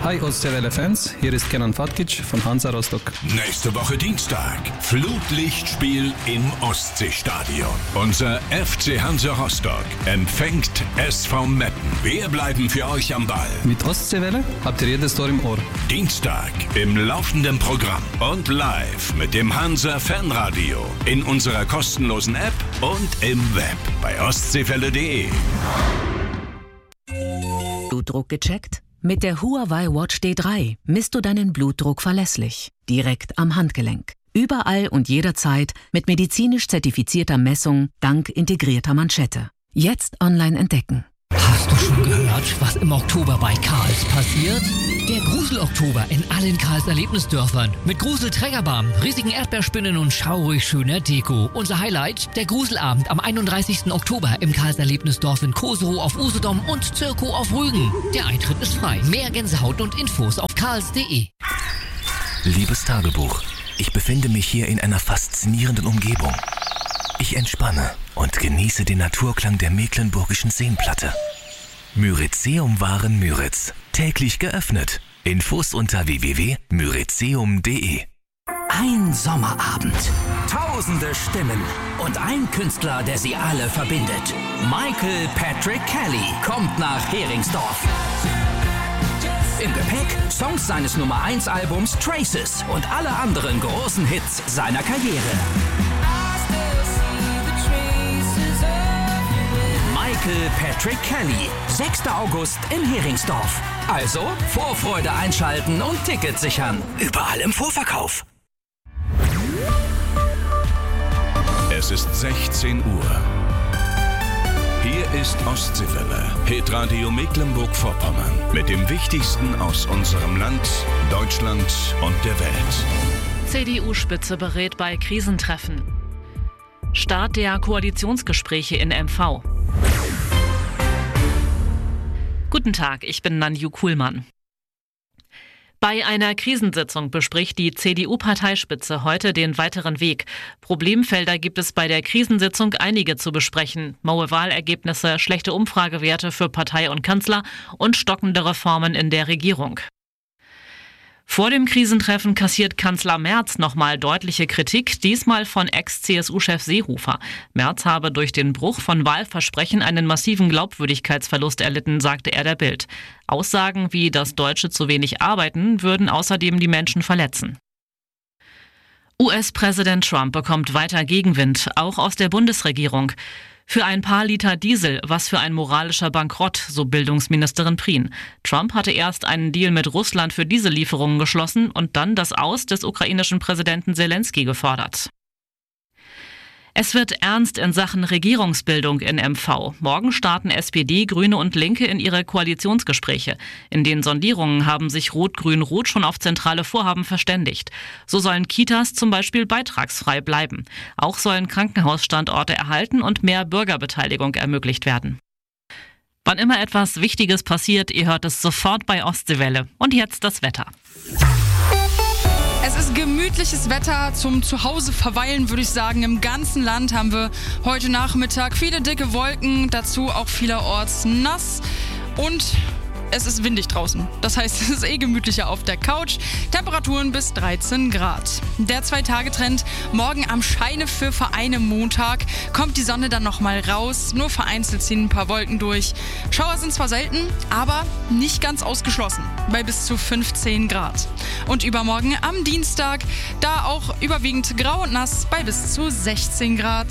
Hi Ostseewelle-Fans, hier ist Kenan Fatkic von Hansa Rostock. Nächste Woche Dienstag, Flutlichtspiel im Ostseestadion. Unser FC Hansa Rostock empfängt SV Meppen. Wir bleiben für euch am Ball. Mit Ostseewelle habt ihr jedes Tor im Ohr. Dienstag im laufenden Programm und live mit dem Hansa Fanradio in unserer kostenlosen App und im Web bei ostseewelle.de. Blutdruck gecheckt? Mit der Huawei Watch D3 misst du deinen Blutdruck verlässlich, direkt am Handgelenk. Überall und jederzeit mit medizinisch zertifizierter Messung dank integrierter Manschette. Jetzt online entdecken. Hast du schon gehört, was im Oktober bei Karls passiert? Der Grusel-Oktober in allen Karls Erlebnisdörfern. Mit Grusel-Trägerbahn, riesigen Erdbeerspinnen und schaurig schöner Deko. Unser Highlight, der Gruselabend am 31. Oktober im Karls Erlebnisdorf in Koserow auf Usedom und Zirkow auf Rügen. Der Eintritt ist frei. Mehr Gänsehaut und Infos auf karls.de. Liebes Tagebuch, ich befinde mich hier in einer faszinierenden Umgebung. Ich entspanne und genieße den Naturklang der mecklenburgischen Seenplatte. Myrizeum Waren täglich geöffnet. Infos unter www.myrizeum.de. Ein Sommerabend, tausende Stimmen und ein Künstler, der sie alle verbindet. Michael Patrick Kelly kommt nach Heringsdorf. Im Gepäck Songs seines Nummer 1 Albums Traces und alle anderen großen Hits seiner Karriere. Michael Patrick Kelly, 6. August in Heringsdorf. Also Vorfreude einschalten und Tickets sichern. Überall im Vorverkauf. Es ist 16 Uhr. Hier ist Ostseewelle, Hitradio Mecklenburg-Vorpommern. Mit dem Wichtigsten aus unserem Land, Deutschland und der Welt. CDU-Spitze berät bei Krisentreffen. Start der Koalitionsgespräche in MV. Guten Tag, ich bin Nanju Kuhlmann. Bei einer Krisensitzung bespricht die CDU-Parteispitze heute den weiteren Weg. Problemfelder gibt es bei der Krisensitzung einige zu besprechen. Maue Wahlergebnisse, schlechte Umfragewerte für Partei und Kanzler und stockende Reformen in der Regierung. Vor dem Krisentreffen kassiert Kanzler Merz nochmal deutliche Kritik, diesmal von Ex-CSU-Chef Seehofer. Merz habe durch den Bruch von Wahlversprechen einen massiven Glaubwürdigkeitsverlust erlitten, sagte er der Bild. Aussagen wie, dass Deutsche zu wenig arbeiten, würden außerdem die Menschen verletzen. US-Präsident Trump bekommt weiter Gegenwind, auch aus der Bundesregierung. Für ein paar Liter Diesel, was für ein moralischer Bankrott, so Bildungsministerin Prien. Trump hatte erst einen Deal mit Russland für Diesellieferungen geschlossen und dann das Aus des ukrainischen Präsidenten Zelensky gefordert. Es wird ernst in Sachen Regierungsbildung in MV. Morgen starten SPD, Grüne und Linke in ihre Koalitionsgespräche. In den Sondierungen haben sich Rot-Grün-Rot schon auf zentrale Vorhaben verständigt. So sollen Kitas zum Beispiel beitragsfrei bleiben. Auch sollen Krankenhausstandorte erhalten und mehr Bürgerbeteiligung ermöglicht werden. Wann immer etwas Wichtiges passiert, ihr hört es sofort bei Ostseewelle. Und jetzt das Wetter. Es ist gemütliches Wetter zum Zuhause verweilen, würde ich sagen. Im ganzen Land haben wir heute Nachmittag viele dicke Wolken, dazu auch vielerorts nass und es ist windig draußen. Das heißt, es ist gemütlicher auf der Couch. Temperaturen bis 13 Grad. Der 2-Tage-Trend morgen am Scheine für einen Montag. Kommt die Sonne dann nochmal raus. Nur vereinzelt ziehen ein paar Wolken durch. Schauer sind zwar selten, aber nicht ganz ausgeschlossen. Bei bis zu 15 Grad. Und übermorgen am Dienstag, da auch überwiegend grau und nass bei bis zu 16 Grad.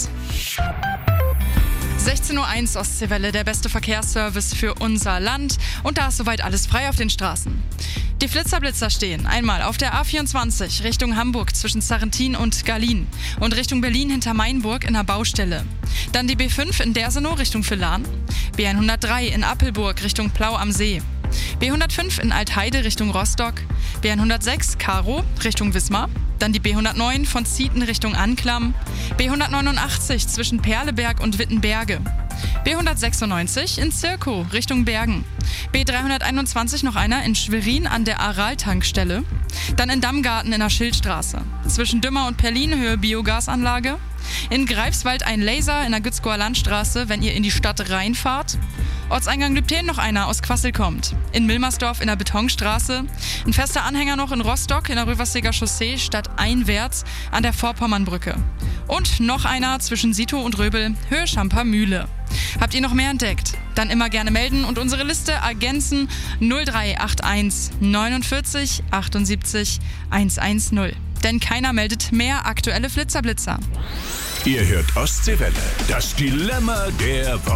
16.01 Uhr Ostseewelle, der beste Verkehrsservice für unser Land. Und da ist soweit alles frei auf den Straßen. Die Flitzer-Blitzer stehen einmal auf der A24 Richtung Hamburg zwischen Sarrentin und Garlin und Richtung Berlin hinter Mainburg in der Baustelle. Dann die B5 in Dersenow Richtung Villahn, B103 in Appelburg Richtung Plau am See, B105 in Altheide Richtung Rostock, B106 Karow Richtung Wismar, dann die B109 von Zieten Richtung Anklam, B189 zwischen Perleberg und Wittenberge, B196 in Zirkow Richtung Bergen, B321 noch einer in Schwerin an der Aral-Tankstelle, dann in Dammgarten in der Schildstraße, zwischen Dümmer und Perlin Höhe Biogasanlage, In Greifswald ein Laser in der Gützkower Landstraße, wenn ihr in die Stadt reinfahrt. Ortseingang Lübten noch einer aus Quassel kommt. In Milmersdorf in der Betonstraße. Ein fester Anhänger noch in Rostock in der Röverseger Chaussee stadteinwärts an der Vorpommernbrücke. Und noch einer zwischen Sito und Röbel, Höhe Schamper Mühle. Habt ihr noch mehr entdeckt? Dann immer gerne melden und unsere Liste ergänzen 0381 49 78 110. Denn keiner meldet mehr aktuelle Flitzer-Blitzer. Ihr hört Ostseewelle, das Dilemma der Woche.